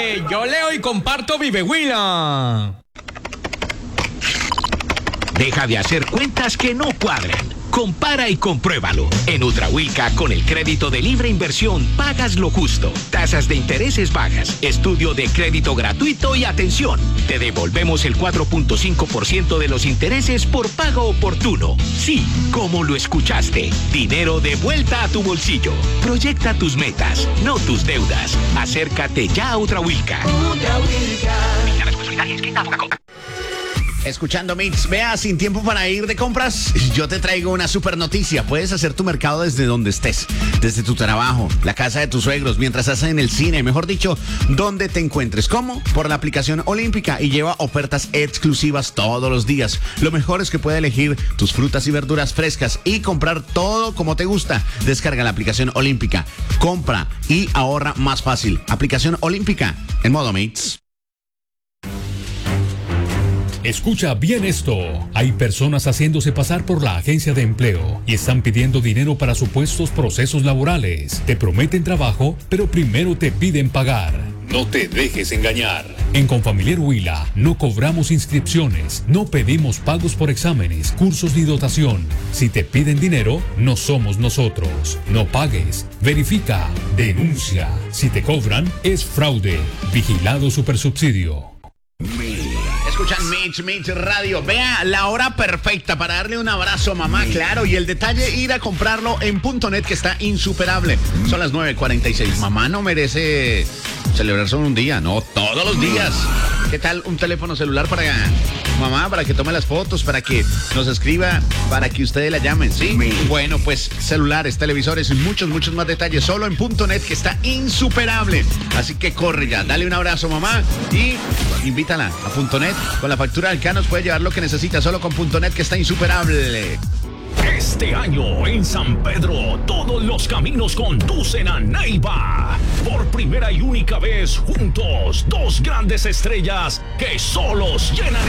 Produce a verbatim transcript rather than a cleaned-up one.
Hombre, yo leo y comparto Vive Huila. Deja de hacer cuentas que no cuadran. Compara y compruébalo. En Ultrahuilca, con el crédito de libre inversión, pagas lo justo. Tasas de intereses bajas, estudio de crédito gratuito y atención. Te devolvemos el cuatro punto cinco por ciento de los intereses por pago oportuno. Sí, como lo escuchaste. Dinero de vuelta a tu bolsillo. Proyecta tus metas, no tus deudas. Acércate ya a Ultrahuilca. Ultrahuilca. Escuchando Mix, vea, sin tiempo para ir de compras, yo te traigo una super noticia. Puedes hacer tu mercado desde donde estés, desde tu trabajo, la casa de tus suegros, mientras estás en el cine, mejor dicho, donde te encuentres. ¿Cómo? Por la aplicación Olímpica, y lleva ofertas exclusivas todos los días. Lo mejor es que puedes elegir tus frutas y verduras frescas y comprar todo como te gusta. Descarga la aplicación Olímpica, compra y ahorra más fácil. Aplicación Olímpica en modo Mix. Escucha bien esto. Hay personas haciéndose pasar por la agencia de empleo y están pidiendo dinero para supuestos procesos laborales. Te prometen trabajo, pero primero te piden pagar. No te dejes engañar. En Confamiliar Huila no cobramos inscripciones, no pedimos pagos por exámenes, cursos ni dotación. Si te piden dinero, no somos nosotros. No pagues, verifica, denuncia. Si te cobran, es fraude. Vigilado Supersubsidio. Escuchan Mitch, Mitch Radio. Vea, la hora perfecta para darle un abrazo a mamá, claro. Y el detalle, ir a comprarlo en punto net, que está insuperable. Son las nueve cuarenta y seis. Mamá no merece celebrar solo un día, no, todos los días. ¿Qué tal un teléfono celular para mamá, para que tome las fotos, para que nos escriba, para que ustedes la llamen, ¿sí? Bueno, pues celulares, televisores y muchos, muchos más detalles solo en punto net, que está insuperable. Así que corre ya, dale un abrazo, mamá, y invítala a punto net. Con la factura del Canos puede llevar lo que necesita, solo con punto net, que está insuperable. Este año en San Pedro, todos los caminos conducen a Neiva. Por primera y única vez juntos, dos grandes estrellas que solos llenan